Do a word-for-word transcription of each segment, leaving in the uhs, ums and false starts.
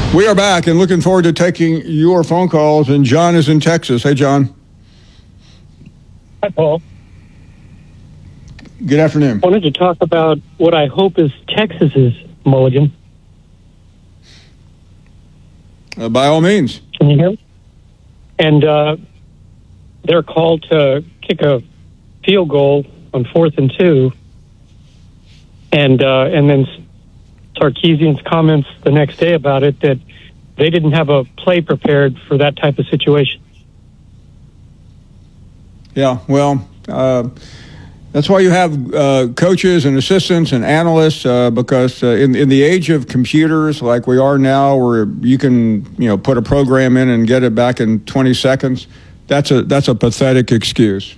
We are back and looking forward to taking your phone calls. And John is in Texas. Hey, John. Hi, Paul. Good afternoon. I wanted to talk about what I hope is Texas's mulligan. Uh, by all means. Can you hear me? And uh, they're called to kick a field goal on fourth and two. And uh, and then Sarkisian's comments the next day about it, that they didn't have a play prepared for that type of situation. Yeah, well, uh, that's why you have uh, coaches and assistants and analysts, uh, because uh, in in the age of computers like we are now, where you can you know put a program in and get it back in twenty seconds, that's a that's a pathetic excuse.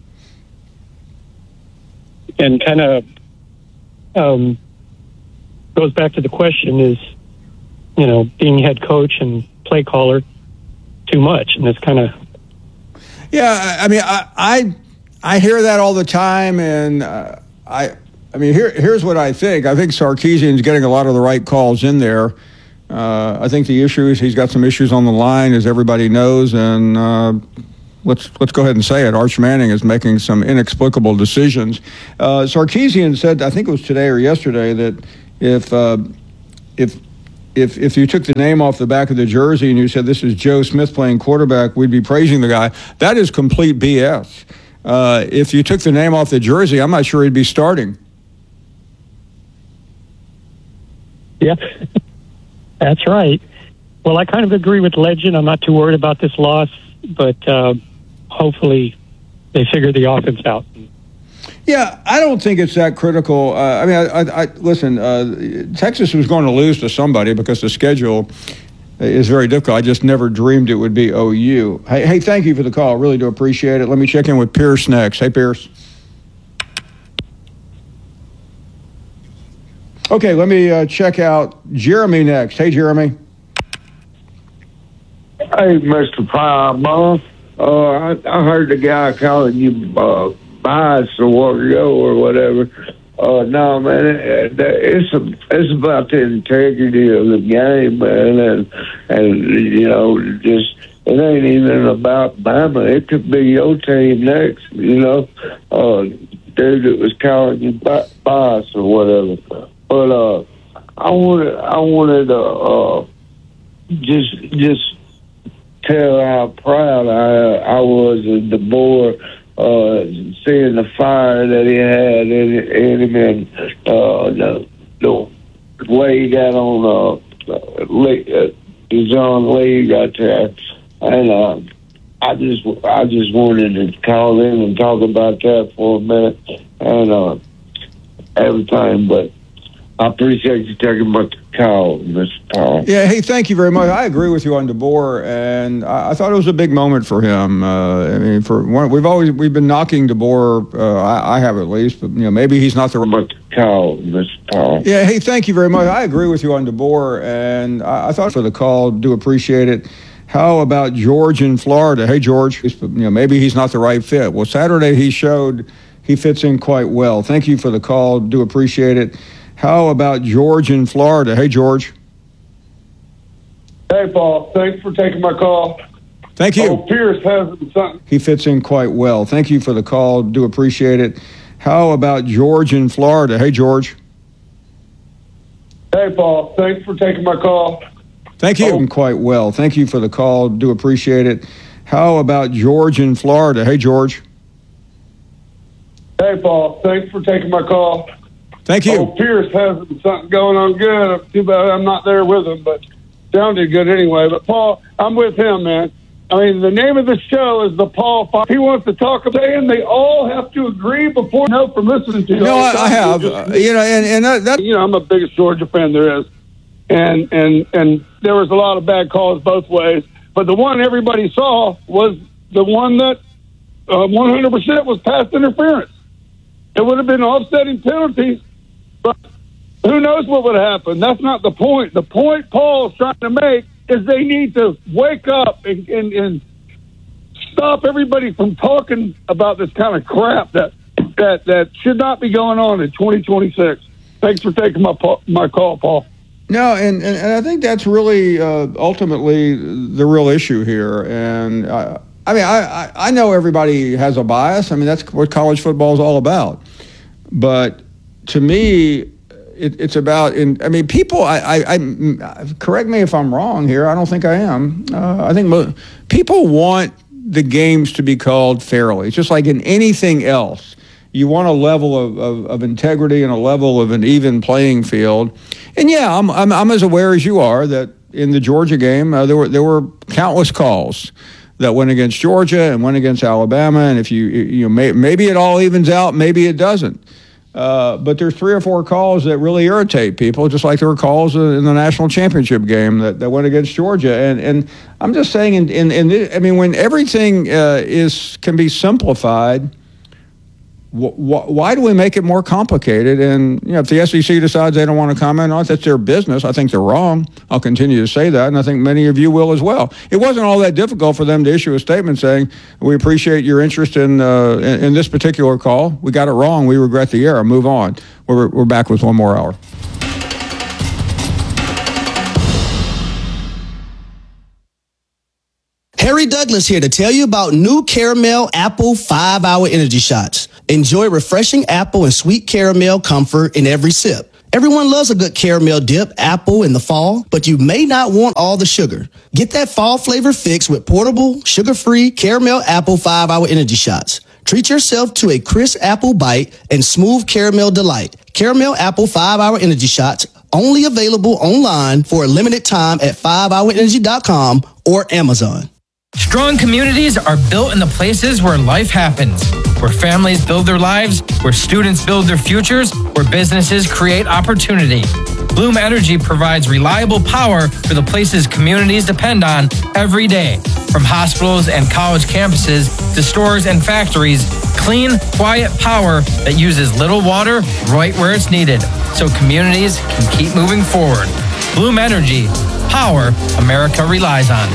And kind of um, goes back to the question: is you know being head coach and play caller too much? And it's kind of yeah. I mean, I. I I hear that all the time, and uh, I, I mean, here, here's what I think. I think Sarkisian's getting a lot of the right calls in there. Uh, I think the issue is he's got some issues on the line, as everybody knows, and uh, let's let's go ahead and say it. Arch Manning is making some inexplicable decisions. Uh, Sarkisian said, I think it was today or yesterday, that if uh, if If if you took the name off the back of the jersey and you said this is Joe Smith playing quarterback, we'd be praising the guy. That is complete B S. Uh, if you took the name off the jersey, I'm not sure he'd be starting. Yeah, that's right. Well, I kind of agree with Legend. I'm not too worried about this loss, but uh, hopefully they figure the offense out. Yeah, I don't think it's that critical. Uh, I mean, I, I, I listen, uh, Texas was going to lose to somebody because the schedule is very difficult. I just never dreamed it would be O U. Hey, hey, thank you for the call. Really do appreciate it. Let me check in with Pierce next. Hey, Pierce. Okay, let me uh, check out Jeremy next. Hey, Jeremy. Hey, Mister Palmer. Uh, I, I heard the guy calling you uh, bias a while ago or whatever. Uh, no, man, it, it's a, it's about the integrity of the game, man, and and you know, just it ain't even about Bama. It could be your team next, you know. Uh, dude that was calling you bias or whatever. But uh, I wanted I wanted to uh, just just tell how proud I I was of DeBoer. Uh, seeing the fire that he had in, in him, and uh, the, the way he got on uh, Lee, uh, John Lee got there, and uh, I just I just wanted to call in and talk about that for a minute and uh, everything. But I appreciate you taking my call, Mister Paul. Yeah, hey, thank you very much. I agree with you on DeBoer, and I, I thought it was a big moment for him. Uh, I mean, for one, we've always we've been knocking DeBoer. Uh, I, I have at least, but you know, maybe he's not the right call, Mister Paul. Yeah, hey, thank you very much. I agree with you on DeBoer, and I, I thought for the call, do appreciate it. How about George in Florida? Hey, George. You know, maybe he's not the right fit. Well, Saturday he showed he fits in quite well. Thank you for the call. Do appreciate it. How about George in Florida? Hey, George. Hey, Paul. Thanks for taking my call. Thank you. Oh, Pierce has something. He fits in quite well. Thank you for the call. Do appreciate it. How about George in Florida? Hey, George. Hey, Paul. Thanks for taking my call. Thank you. Oh. Quite well. Thank you for the call. Do appreciate it. How about George in Florida? Hey, George. Hey, Paul. Thanks for taking my call. Thank you. Oh, Pierce has something going on good. Too bad I'm not there with him, but sounded good anyway. But, Paul, I'm with him, man. I mean, the name of the show is the Paul Fox. He wants to talk about it, and they all have to agree before you know from listening to you. No, I, I have. Uh, you know, and, and that, that... You know, I'm the biggest Georgia fan there is. And, and, and there was a lot of bad calls both ways. But the one everybody saw was the one that uh, one hundred percent was pass interference. It would have been offsetting penalties. But who knows what would happen? That's not the point. The point Paul's trying to make is they need to wake up and, and, and stop everybody from talking about this kind of crap that that that should not be going on in twenty twenty-six. Thanks for taking my my call, Paul. No, and, and, and I think that's really uh, ultimately the real issue here. And uh, I mean, I, I know everybody has a bias. I mean, that's what college football is all about. But to me, it, it's about, in, I mean, people, I, I, I, correct me if I'm wrong here. I don't think I am. Uh, I think mo- people want the games to be called fairly. It's just like in anything else. You want a level of, of, of integrity and a level of an even playing field. And yeah, I'm I'm, I'm as aware as you are that in the Georgia game uh, there were there were countless calls that went against Georgia and went against Alabama. And if you you know may, maybe it all evens out, maybe it doesn't. Uh, but there's three or four calls that really irritate people, just like there were calls in the national championship game that, that went against Georgia. And and I'm just saying, in in, in this, I mean, when everything uh, is can be simplified. Why do we make it more complicated? And you know, if the S E C decides they don't want to comment on it, that's their business. I think they're wrong. I'll continue to say that, and I think many of you will as well. It wasn't all that difficult for them to issue a statement saying, we appreciate your interest in uh, in, in this particular call. We got it wrong. We regret the error. Move on. We're, we're back with one more hour. Harry Douglas here to tell you about new Caramel Apple five hour Energy Shots. Enjoy refreshing apple and sweet caramel comfort in every sip. Everyone loves a good caramel dip apple in the fall, but you may not want all the sugar. Get that fall flavor fix with portable, sugar-free Caramel Apple five hour Energy Shots. Treat yourself to a crisp apple bite and smooth caramel delight. Caramel Apple five hour Energy Shots, only available online for a limited time at five hour energy dot com or Amazon. Strong communities are built in the places where life happens, where families build their lives, where students build their futures, where businesses create opportunity. Bloom Energy provides reliable power for the places communities depend on every day. From hospitals and college campuses to stores and factories, clean, quiet power that uses little water right where it's needed, so communities can keep moving forward. Bloom Energy, power America relies on.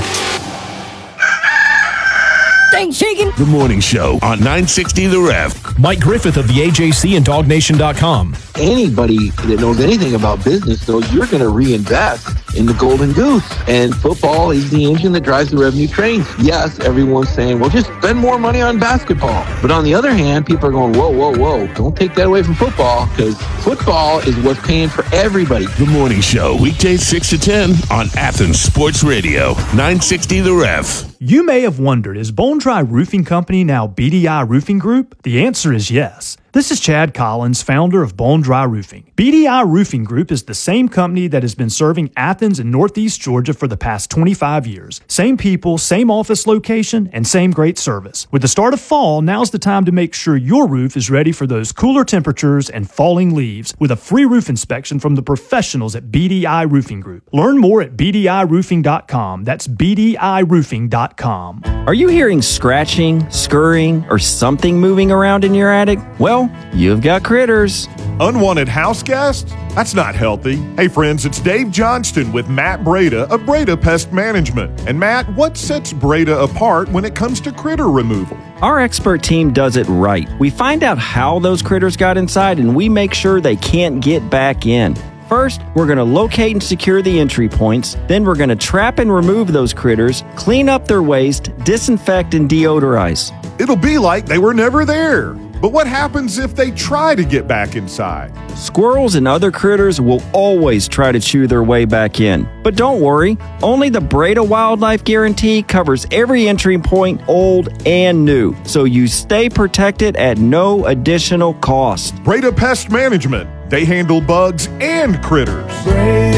Thanks, Shakin'. The Morning Show on nine sixty The Ref. Mike Griffith of the A J C and Dog Nation dot com. Anybody that knows anything about business knows you're going to reinvest in the golden goose. And football is the engine that drives the revenue train. Yes, everyone's saying, well, just spend more money on basketball. But on the other hand, people are going, whoa, whoa, whoa, don't take that away from football, because football is what's paying for everybody. The Morning Show, weekdays six to ten on Athens Sports Radio, nine sixty The Ref. You may have wondered, is Bone Dry Roofing Company now B D I Roofing Group? The answer is yes. This is Chad Collins, founder of Bone Dry Roofing. B D I Roofing Group is the same company that has been serving Athens and Northeast Georgia for the past twenty-five years. Same people, same office location, and same great service. With the start of fall, now's the time to make sure your roof is ready for those cooler temperatures and falling leaves with a free roof inspection from the professionals at B D I Roofing Group. Learn more at B D I roofing dot com. That's B D I roofing dot com. Are you hearing scratching, scurrying, or something moving around in your attic? Well, you've got critters. Unwanted house guests? That's not healthy. Hey friends, it's Dave Johnston with Matt Breda of Breda Pest Management. And Matt, what sets Breda apart when it comes to critter removal? Our expert team does it right. We find out how those critters got inside and we make sure they can't get back in. First, we're going to locate and secure the entry points. Then we're going to trap and remove those critters, clean up their waste, disinfect and deodorize. It'll be like they were never there. But what happens if they try to get back inside? Squirrels and other critters will always try to chew their way back in. But don't worry, only the Breda Wildlife Guarantee covers every entry point, old and new, so you stay protected at no additional cost. Breda Pest Management. They handle bugs and critters. Breda.